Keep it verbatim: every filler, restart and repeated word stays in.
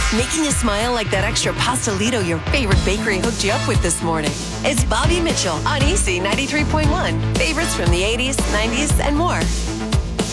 Making you smile like that extra pastelito your favorite bakery hooked you up with this morning. It's Bobby Mitchell on E C ninety-three point one. Favorites from the eighties, nineties, and more.